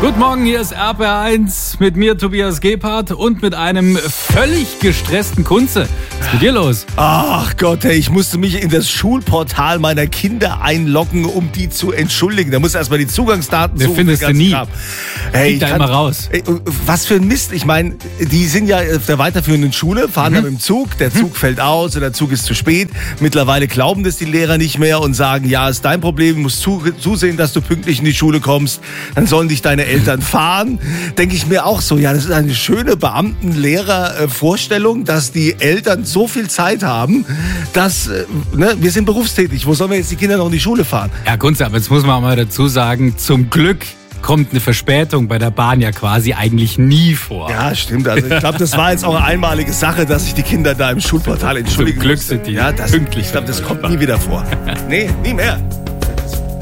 Guten Morgen, hier ist RPR1 mit mir, Tobias Gebhardt, und mit einem völlig gestressten Kunze. Was ist mit dir los? Ach Gott, hey, ich musste mich in das Schulportal meiner Kinder einloggen, um die zu entschuldigen. Da muss erstmal die Zugangsdaten Wer suchen. findest du nie? Hey, da immer raus. Was für ein Mist. Ich meine, die sind ja auf der weiterführenden Schule, fahren dann mit dem Zug, der Zug fällt aus oder der Zug ist zu spät. Mittlerweile glauben das die Lehrer nicht mehr und sagen, ja, ist dein Problem, du musst zusehen, dass du pünktlich in die Schule kommst. Dann sollen dich deine Eltern fahren. Denke ich mir auch so, ja, das ist eine schöne Beamten-Lehrer-Vorstellung, dass die Eltern so viel Zeit haben, dass, wir sind berufstätig, wo sollen wir jetzt die Kinder noch in die Schule fahren? Ja, Kunze, aber jetzt muss man auch mal dazu sagen, zum Glück kommt eine Verspätung bei der Bahn ja quasi eigentlich nie vor. Ja, stimmt. Also ich glaube, das war jetzt auch eine einmalige Sache, dass sich die Kinder da im Schulportal entschuldigen Zum Glück mussten. sind die ja, pünktlich. Ich glaube, das kommt nie wieder vor. Nee, nie mehr.